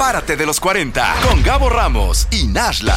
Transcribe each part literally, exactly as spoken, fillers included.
Párate de los cuarenta con Gabo Ramos y Nashla.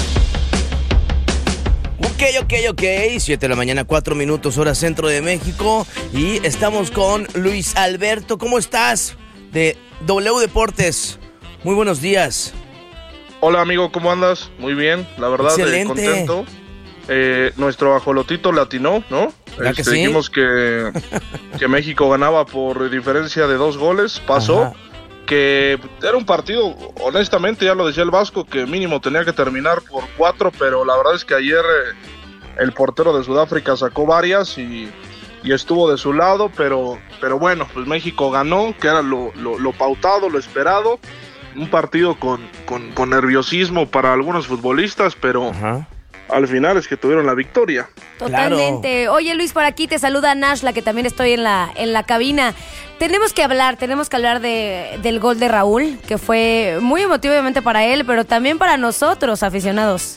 Ok, ok, ok, siete de la mañana, cuatro minutos, hora centro de México. Y estamos con Luis Alberto. ¿Cómo estás? De W Deportes. Muy buenos días. Hola amigo, ¿cómo andas? Muy bien, la verdad, eh, contento. Eh, nuestro ajolotito latinó, ¿no? ¿Ya que este, sí? Dijimos que, que México ganaba por diferencia de dos goles, pasó. Ajá. Que era un partido, honestamente, ya lo decía el Vasco, que mínimo tenía que terminar por cuatro, pero la verdad es que ayer eh, el portero de Sudáfrica sacó varias y, y estuvo de su lado, pero, pero bueno, pues México ganó, que era lo, lo, lo pautado, lo esperado. Un partido con, con, con nerviosismo para algunos futbolistas, pero Ajá. al final es que tuvieron la victoria. Totalmente. Claro. Oye, Luis, por aquí te saluda Nashla, que también estoy en la, en la cabina. Tenemos que hablar, tenemos que hablar de, del gol de Raúl, que fue muy emotivo obviamente para él, pero también para nosotros, aficionados.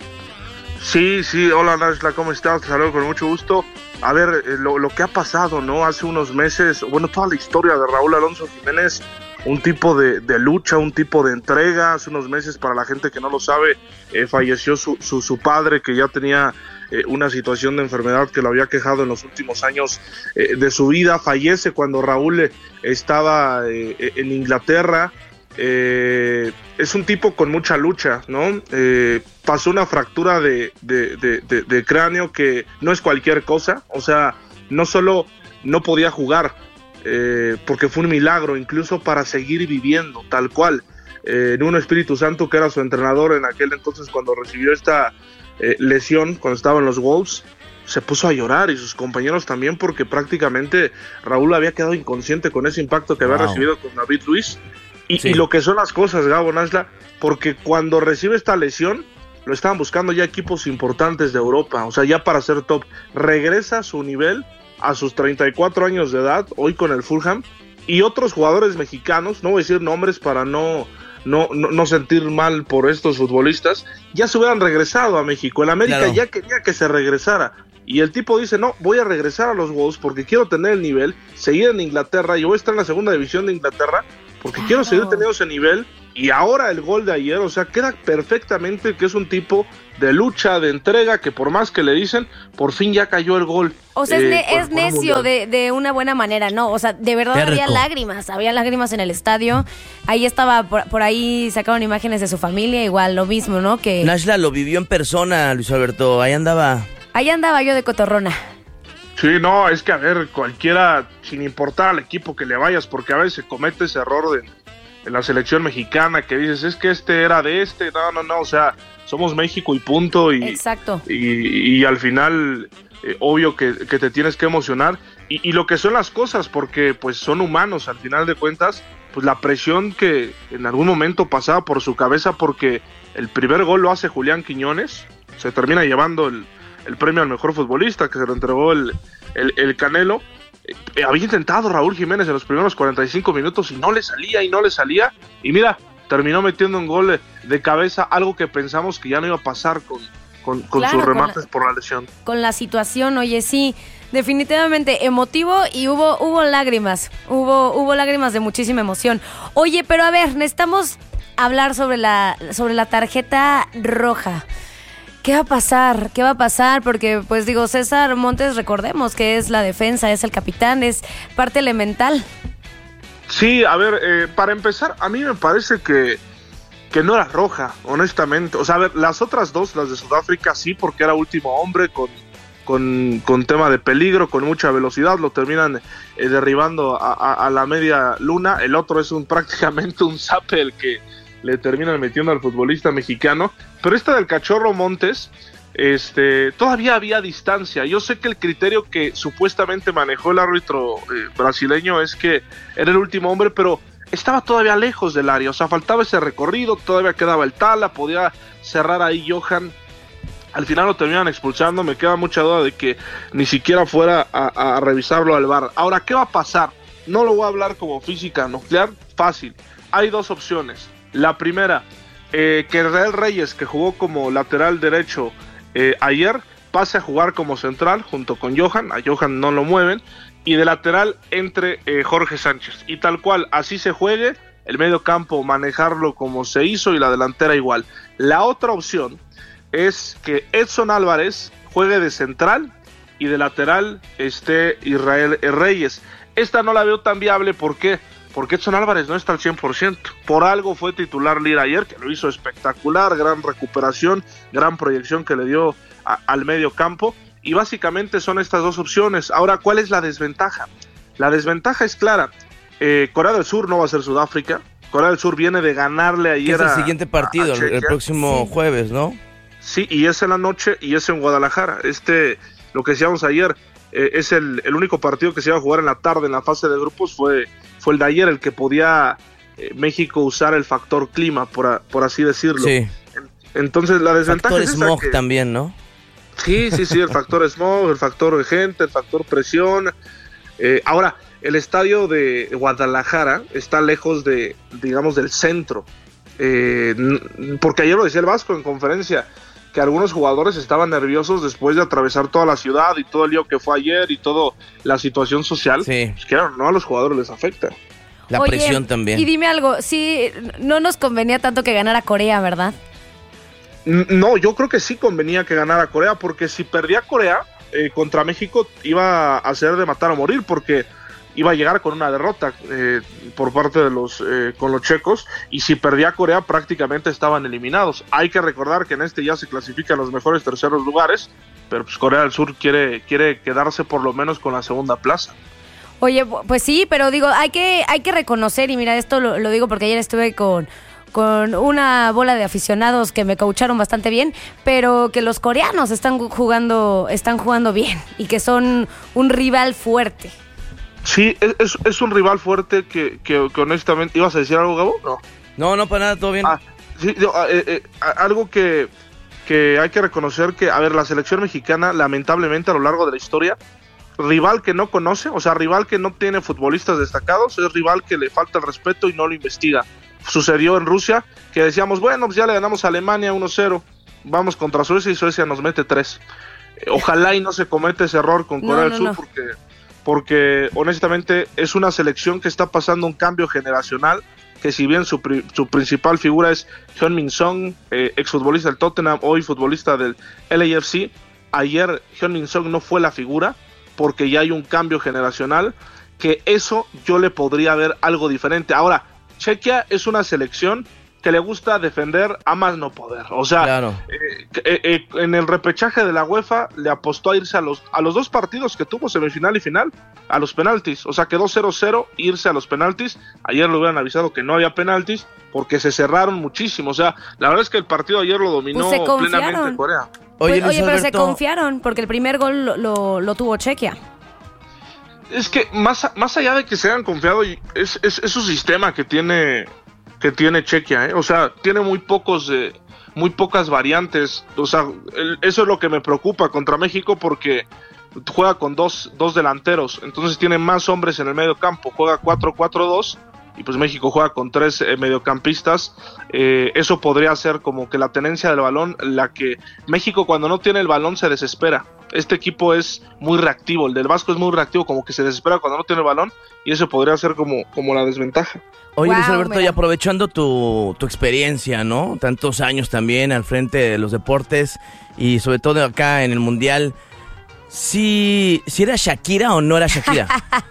Sí, sí, hola Nashla, ¿cómo estás? Te saludo con mucho gusto. A ver, eh, lo, lo que ha pasado, ¿no? Hace unos meses, bueno, toda la historia de Raúl Alonso Jiménez, un tipo de, de lucha, un tipo de entrega. Hace unos meses, para la gente que no lo sabe, eh, falleció su, su, su padre, que ya tenía eh, una situación de enfermedad que lo había quejado en los últimos años eh, de su vida. Fallece cuando Raúl eh, estaba eh, en Inglaterra. Eh, es un tipo con mucha lucha, ¿no? Eh, pasó una fractura de, de, de, de, de cráneo que no es cualquier cosa. O sea, no solo no podía jugar, Eh, porque fue un milagro incluso para seguir viviendo tal cual, eh, en un Espíritu Santo que era su entrenador en aquel entonces cuando recibió esta eh, lesión, cuando estaba en los Wolves, se puso a llorar y sus compañeros también, porque prácticamente Raúl había quedado inconsciente con ese impacto que había Wow. recibido con David Luiz y, Sí. y lo que son las cosas, Gabo, Nashla, porque cuando recibe esta lesión lo estaban buscando ya equipos importantes de Europa, o sea, ya para ser top. Regresa a su nivel a sus treinta y cuatro años de edad, hoy con el Fulham, y otros jugadores mexicanos, no voy a decir nombres para no, no, no, no sentir mal por estos futbolistas, ya se hubieran regresado a México. El América Claro. ya quería que se regresara, y el tipo dice, no, voy a regresar a los Wolves porque quiero tener el nivel, seguir en Inglaterra, yo voy a estar en la segunda división de Inglaterra, porque Claro. quiero seguir teniendo ese nivel. Y ahora el gol de ayer, o sea, queda perfectamente que es un tipo de lucha, de entrega, que por más que le dicen, por fin ya cayó el gol. O sea, es, eh, ne- por- es por un necio mundial. de, de una buena manera, ¿no? O sea, de verdad Terco. había lágrimas, había lágrimas en el estadio. Ahí estaba, por, por ahí sacaron imágenes de su familia, igual lo mismo, ¿no? Que Nashla lo vivió en persona, Luis Alberto. Ahí andaba. ahí andaba yo de cotorrona. Sí, no, es que a ver, cualquiera, sin importar al equipo que le vayas, porque a veces se comete ese error de, en la selección mexicana, que dices, es que este era de este, no, no, no, o sea, somos México y punto, y, Exacto. y, y al final, eh, obvio que, que te tienes que emocionar, y, y lo que son las cosas, porque pues son humanos, al final de cuentas, pues la presión que en algún momento pasaba por su cabeza, porque el primer gol lo hace Julián Quiñones, se termina llevando el, el premio al mejor futbolista, que se lo entregó el, el, el Canelo. Eh, había intentado Raúl Jiménez en los primeros cuarenta y cinco minutos y no le salía y no le salía, y mira, terminó metiendo un gol de cabeza, algo que pensamos que ya no iba a pasar con, con, con Claro, sus con remates la- por la lesión. Con la situación, oye, sí, definitivamente emotivo y hubo, hubo lágrimas, hubo, hubo lágrimas de muchísima emoción. Oye, pero a ver, necesitamos hablar sobre la, sobre la tarjeta roja. ¿Qué va a pasar? ¿Qué va a pasar? Porque, pues digo, César Montes, recordemos que es la defensa, es el capitán, es parte elemental. Sí, a ver, eh, para empezar, a mí me parece que, que no era roja, honestamente. O sea, a ver, las otras dos, las de Sudáfrica, sí, porque era último hombre con, con, con tema de peligro, con mucha velocidad, lo terminan eh, derribando a, a, a la media luna. El otro es un prácticamente un zape el que le terminan metiendo al futbolista mexicano. Pero esta del Cachorro Montes, este, todavía había distancia. Yo sé que el criterio que supuestamente manejó el árbitro eh, brasileño es que era el último hombre, pero estaba todavía lejos del área, o sea, faltaba ese recorrido, todavía quedaba el Tala, podía cerrar ahí Johan. Al final lo terminan expulsando, me queda mucha duda de que ni siquiera fuera a, a revisarlo al V A R. Ahora, ¿qué va a pasar? No lo voy a hablar como física nuclear, fácil. Hay dos opciones. La primera, eh, que Israel Reyes, que jugó como lateral derecho eh, ayer, pase a jugar como central junto con Johan. A Johan no lo mueven. Y de lateral entre eh, Jorge Sánchez. Y tal cual, así se juegue, el medio campo manejarlo como se hizo y la delantera igual. La otra opción es que Edson Álvarez juegue de central y de lateral esté Israel Reyes. Esta no la veo tan viable, ¿por qué? Porque Edson Álvarez no está al cien por ciento. Por algo fue titular Lira ayer, que lo hizo espectacular, gran recuperación, gran proyección que le dio a, al medio campo. Y básicamente son estas dos opciones. Ahora, ¿cuál es la desventaja? La desventaja es clara. Eh, Corea del Sur no va a ser Sudáfrica. Corea del Sur viene de ganarle ayer a... Es el a, siguiente partido, a, a el próximo sí. jueves, ¿no? Sí, y es en la noche y es en Guadalajara. Este, lo que decíamos ayer, eh, es el, el único partido que se iba a jugar en la tarde en la fase de grupos. Fue, fue el de ayer, el que podía eh, México usar el factor clima, por, a, por así decirlo. Sí. Entonces la desventaja factor es smog que, también, ¿no? Sí, sí, sí, el factor smog, el factor de gente, el factor presión. Eh, ahora, el estadio de Guadalajara está lejos de, digamos, del centro. Eh, porque ayer lo decía el Vasco en conferencia, que algunos jugadores estaban nerviosos después de atravesar toda la ciudad y todo el lío que fue ayer y toda la situación social. Sí. Pues claro, no a los jugadores les afecta. La Oye, presión también. Y dime algo, sí, no nos convenía tanto que ganara Corea, ¿verdad? No, yo creo que sí convenía que ganara Corea, porque si perdía Corea eh, contra México iba a ser de matar o morir, porque iba a llegar con una derrota eh, por parte de los eh, con los checos, y si perdía Corea prácticamente estaban eliminados. Hay que recordar que en este ya se clasifican los mejores terceros lugares, pero pues Corea del Sur quiere quiere quedarse por lo menos con la segunda plaza. Oye, pues sí, pero digo, hay que hay que reconocer, y mira, esto lo, lo digo porque ayer estuve con con una bola de aficionados que me coacharon bastante bien, pero que los coreanos están jugando están jugando bien y que son un rival fuerte. Sí, es, es un rival fuerte que, que, que honestamente... ¿Ibas a decir algo, Gabo? No. No, no, para nada, todo bien. Ah, sí, yo, eh, eh, algo que, que hay que reconocer que, a ver, la selección mexicana, lamentablemente a lo largo de la historia, rival que no conoce, o sea, rival que no tiene futbolistas destacados, es rival que le falta el respeto y no lo investiga. Sucedió en Rusia, que decíamos, bueno, pues ya le ganamos a Alemania uno cero, vamos contra Suecia y Suecia nos mete tres. Eh, ojalá y no se cometa ese error con Corea no, del no, Sur, no. porque... porque honestamente es una selección que está pasando un cambio generacional, que si bien su, pri- su principal figura es Heung-min Son, eh, exfutbolista del Tottenham, hoy futbolista del L A F C, ayer Heung-min Son no fue la figura, porque ya hay un cambio generacional, que eso yo le podría ver algo diferente. Ahora, Chequia es una selección que le gusta defender a más no poder, o sea, claro. eh, eh, eh, en el repechaje de la UEFA le apostó a irse a los a los dos partidos que tuvo, semifinal y final, a los penaltis, o sea, quedó cero cero, irse a los penaltis. Ayer le hubieran avisado que no había penaltis, porque se cerraron muchísimo, o sea, la verdad es que el partido ayer lo dominó pues plenamente Corea. Oye, pues, oye pero se confiaron, porque el primer gol lo, lo, lo tuvo Chequia. Es que más, más allá de que se hayan confiado, es, es, es su sistema que tiene... que tiene Chequia, ¿eh? O sea, tiene muy pocos, eh, muy pocas variantes, o sea, el, eso es lo que me preocupa contra México, porque juega con dos, dos delanteros, entonces tiene más hombres en el medio campo, juega cuatro cuatro dos, y pues México juega con tres eh, mediocampistas. Eh, eso podría ser como que la tenencia del balón, la que México cuando no tiene el balón se desespera. Este equipo es muy reactivo, el del Vasco es muy reactivo, como que se desespera cuando no tiene el balón, y eso podría ser como, como la desventaja. Oye, wow, Luis Alberto, mira. y aprovechando tu, tu experiencia, ¿no? Tantos años también al frente de los deportes y sobre todo acá en el Mundial, ¿sí, sí era Shakira o no era Shakira?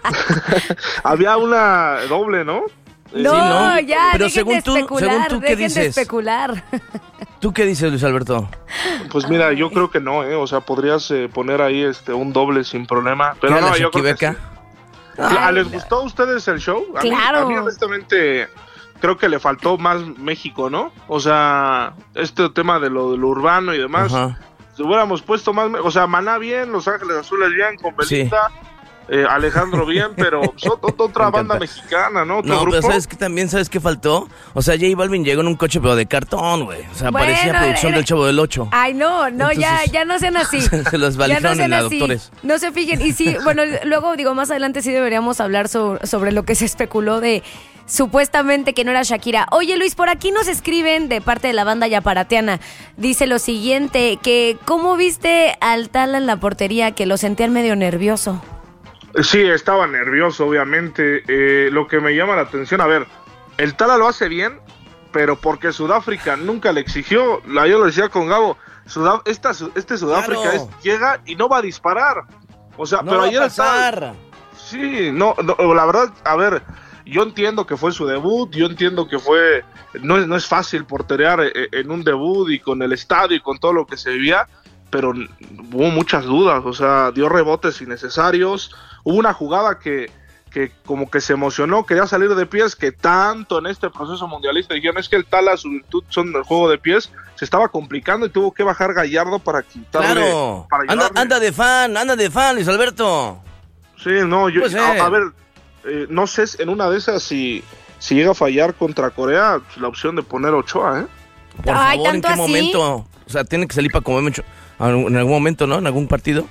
Había una doble, ¿no? No, sí, ¿no? ya, pero dejen según de tú, especular, según tú, ¿qué dejen dices? de especular. ¿Tú qué dices, Luis Alberto? Pues mira, yo creo que no, ¿eh? O sea, podrías eh, poner ahí este un doble sin problema. Pero ¿Era no, la yo creo que sí. Ah, ¿Les gustó a ustedes el show? A claro. Mí, a mí honestamente creo que le faltó más México, ¿no? O sea, este tema de lo, de lo urbano y demás. Ajá. Si hubiéramos puesto más, o sea, Maná bien, Los Ángeles Azules bien, con Belinda, sí. eh, Alejandro bien, pero pues, otra banda mexicana, ¿no? ¿Otro no, grupo? pero ¿sabes qué también? ¿Sabes qué faltó? O sea, J Balvin llegó en un coche, pero de cartón, güey. O sea, Bueno, parecía producción era- del Chavo del Ocho. Ay, no, no, Entonces, ya, ya no sean así. se los Ya valijaron en la así. doctores. No se fijen. Y sí, bueno, luego digo, más adelante sí deberíamos hablar sobre, sobre lo que se especuló de supuestamente que no era Shakira. Oye, Luis, por aquí nos escriben de parte de la banda yaparatiana. Dice lo siguiente, que ¿cómo viste al Tala en la portería? Que lo sentían medio nervioso. Sí, estaba nervioso, obviamente. Eh, lo que me llama la atención, a ver, el Tala lo hace bien, pero porque Sudáfrica nunca le exigió. Yo lo decía con Gabo, Sudá, esta, este Sudáfrica claro. es, llega y no va a disparar. O sea, no pero va ayer a pasar. Estaba, sí, no, no, la verdad, a ver, yo entiendo que fue su debut, yo entiendo que fue, no es, no es fácil porterear en un debut y con el estadio y con todo lo que se vivía, pero hubo muchas dudas, o sea, dio rebotes innecesarios, hubo una jugada que, que como que se emocionó, quería salir de pies, que tanto en este proceso mundialista dijeron, es que el Tala, su virtud son el juego de pies, se estaba complicando y tuvo que bajar Gallardo para quitarle. Claro, para anda, anda de fan, anda de fan, Luis Alberto. Sí, no, yo, pues a, a ver, eh, no sé, en una de esas si, si llega a fallar contra Corea, la opción de poner Ochoa, ¿eh? Por Ay, favor, ¿en ¿tanto qué así? momento? O sea, tiene que salir para comer mucho, en algún momento, ¿no? En algún partido.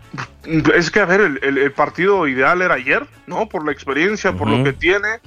Es que, a ver, el, el, el partido ideal era ayer, ¿no? Por la experiencia, uh-huh. por lo que tiene.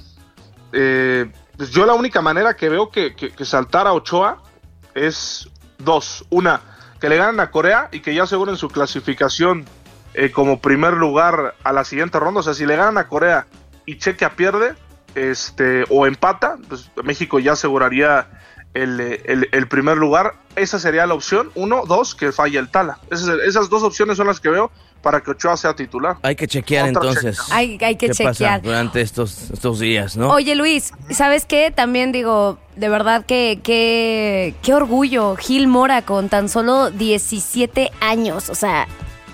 Eh, pues yo la única manera que veo que, que, que saltara Ochoa es dos. Una, que le ganen a Corea y que ya aseguren su clasificación eh, como primer lugar a la siguiente ronda. O sea, si le ganan a Corea y Chequia pierde este, o empata, pues México ya aseguraría el, el, el primer lugar. Esa sería la opción. Uno, dos, que falle el Tala. Esas, esas dos opciones son las que veo para que Ochoa sea titular. Hay que chequear Otra entonces. checa. Hay, hay que ¿Qué chequear. pasa durante estos, estos días, no? Oye, Luis, ¿sabes qué? También digo, de verdad que, que qué orgullo, Gil Mora con tan solo diecisiete años, o sea,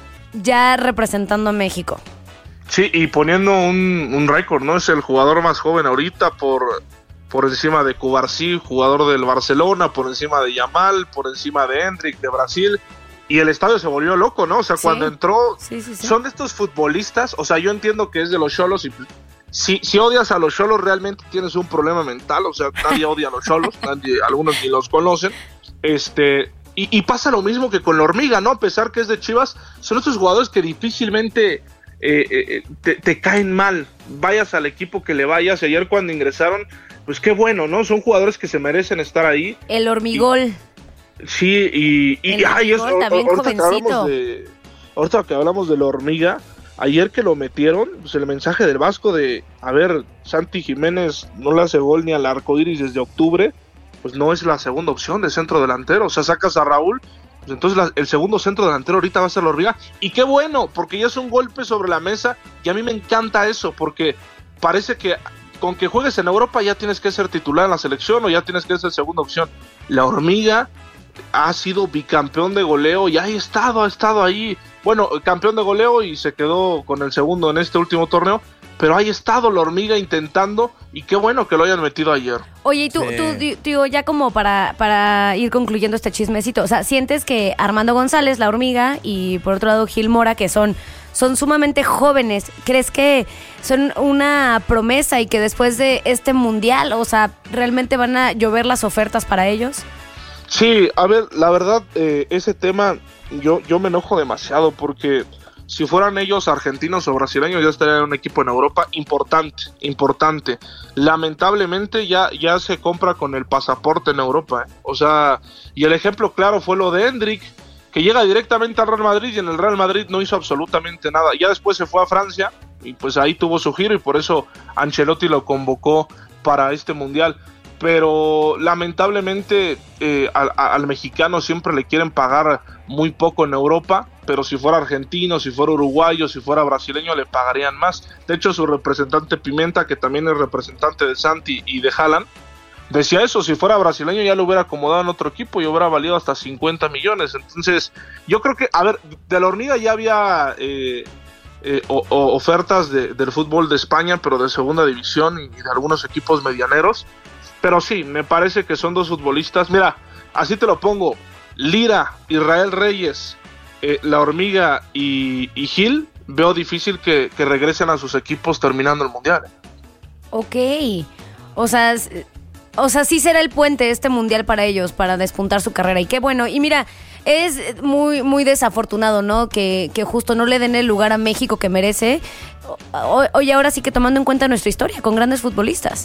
ya representando a México. Sí, y poniendo un, un récord, ¿no? Es el jugador más joven ahorita por, por encima de Cubarsí, jugador del Barcelona, por encima de Yamal, por encima de Hendrik, de Brasil. Y el estadio se volvió loco, ¿no? O sea, sí. cuando entró, sí, sí, sí. son de estos futbolistas, o sea, yo entiendo que es de los Xolos y si, si odias a los Xolos realmente tienes un problema mental, o sea, nadie odia a los Xolos, nadie, algunos ni los conocen, este, y, y pasa lo mismo que con la Hormiga, ¿no? A pesar que es de Chivas, son estos jugadores que difícilmente eh, eh, te, te caen mal, vayas al equipo que le vayas, y ayer cuando ingresaron, pues qué bueno, ¿no? Son jugadores que se merecen estar ahí. El Hormigol. Y, sí, y, y ay, eso, también ahorita, que jovencito. hablamos de, ahorita que hablamos de la Hormiga, ayer que lo metieron, pues el mensaje del Vasco de, a ver, Santi Jiménez no le hace gol ni al arcoíris desde octubre, pues no es la segunda opción de centro delantero, o sea, sacas a Raúl, pues entonces la, el segundo centro delantero ahorita va a ser la Hormiga, y qué bueno, porque ya es un golpe sobre la mesa, y a mí me encanta eso, porque parece que con que juegues en Europa ya tienes que ser titular en la selección, o ya tienes que ser segunda opción. La Hormiga ha sido bicampeón de goleo y ha estado, ha estado ahí, bueno, campeón de goleo y se quedó con el segundo en este último torneo, pero ha estado la Hormiga intentando y qué bueno que lo hayan metido ayer. Oye, y tú, Sí. tú, tío, ya como para, para ir concluyendo este chismecito, o sea, ¿sientes que Armando González, la Hormiga, y por otro lado Gil Mora, que son, son sumamente jóvenes, crees que son una promesa y que después de este mundial, o sea, realmente van a llover las ofertas para ellos? Sí, a ver, la verdad, eh, ese tema yo, yo me enojo demasiado porque si fueran ellos argentinos o brasileños ya estarían en un equipo en Europa importante, importante. Lamentablemente ya, ya se compra con el pasaporte en Europa, ¿eh? O sea, y el ejemplo claro fue lo de Hendrik, que llega directamente al Real Madrid y en el Real Madrid no hizo absolutamente nada. Ya después se fue a Francia y pues ahí tuvo su giro y por eso Ancelotti lo convocó para este mundial. Pero lamentablemente eh, al, al mexicano siempre le quieren pagar muy poco en Europa, pero si fuera argentino, si fuera uruguayo, si fuera brasileño le pagarían más. De hecho su representante Pimenta, que también es representante de Santi y de Haaland, decía eso, si fuera brasileño ya lo hubiera acomodado en otro equipo y hubiera valido hasta cincuenta millones. Entonces yo creo que, a ver, de la Hormiga ya había eh, eh, o, o ofertas de, del fútbol de España, pero de segunda división y de algunos equipos medianeros. Pero sí, me parece que son dos futbolistas. Mira, así te lo pongo. Lira, Israel Reyes, eh, La Hormiga y, y Gil, veo difícil que, que regresen a sus equipos terminando el Mundial. Ok, o sea, o sea, sí será el puente este Mundial para ellos, para despuntar su carrera. Y qué bueno, y mira, es muy muy desafortunado, ¿no? Que, que justo no le den el lugar a México que merece. O, oye, ahora sí que tomando en cuenta nuestra historia con grandes futbolistas.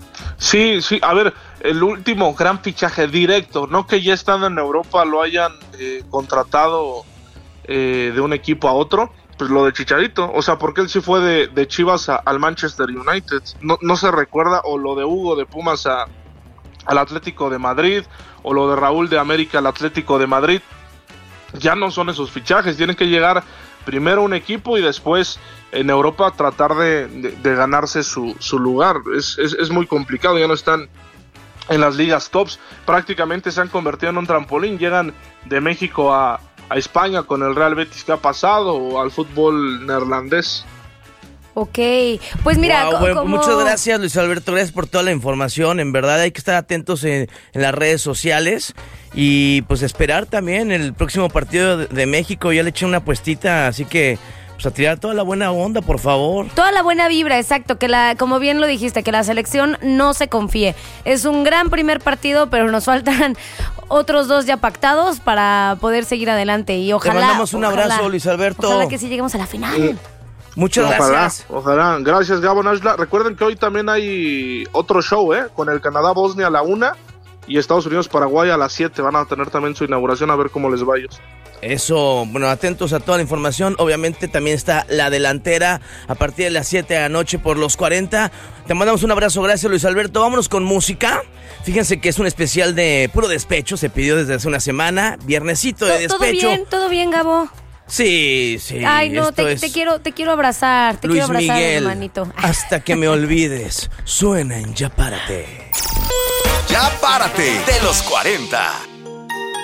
Sí, sí, a ver, el último gran fichaje directo, no que ya estando en Europa lo hayan eh, contratado eh, de un equipo a otro, pues lo de Chicharito, o sea, porque él sí fue de, de Chivas a, al Manchester United, no, no se recuerda, o lo de Hugo de Pumas a, al Atlético de Madrid, o lo de Raúl de América al Atlético de Madrid. Ya no son esos fichajes, tienen que llegar primero a un equipo y después en Europa tratar de, de, de ganarse su, su lugar. Es, es, es muy complicado, ya no están en las ligas tops, prácticamente se han convertido en un trampolín, llegan de México a, a España con el Real Betis que ha pasado, o al fútbol neerlandés. Ok, pues mira, wow, bueno, como... muchas gracias, Luis Alberto, gracias por toda la información. En verdad hay que estar atentos en, en las redes sociales y pues esperar también el próximo partido de, de México. Ya le eché una puestita, así que pues a tirar toda la buena onda, por favor. Toda la buena vibra, exacto, que la, como bien lo dijiste, que la selección no se confíe. Es un gran primer partido, pero nos faltan otros dos ya pactados para poder seguir adelante y ojalá... Te mandamos un ojalá, abrazo, Luis Alberto. Ojalá que sí lleguemos a la final. Sí. Muchas ojalá, gracias. Ojalá, gracias Gabo Nájila. Recuerden que hoy también hay otro show, ¿eh? Con el Canadá-Bosnia a la una y Estados Unidos-Paraguay a las siete. Van a tener también su inauguración, a ver cómo les va a ellos. Eso, bueno, atentos a toda la información. Obviamente también está la delantera a partir de las siete de la noche por los cuarenta. Te mandamos un abrazo, gracias Luis Alberto. Vámonos con música. Fíjense que es un especial de puro despecho, se pidió desde hace una semana. Viernesito de despecho. Todo bien, todo bien, Gabo. Sí, sí. Ay, no, te, es te quiero te quiero abrazar, te Luis quiero abrazar, Miguel, hermanito. hasta que me olvides. Suena en Ya Párate. Ya Párate de los cuarenta.